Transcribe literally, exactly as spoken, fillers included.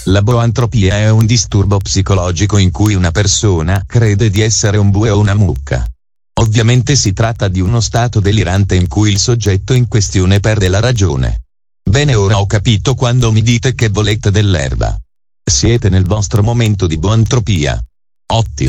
La boantropia è un disturbo psicologico in cui una persona crede di essere un bue o una mucca. Ovviamente si tratta di uno stato delirante in cui il soggetto in questione perde la ragione. Bene, ora ho capito quando mi dite che volete dell'erba. Siete nel vostro momento di boantropia. Ottimo.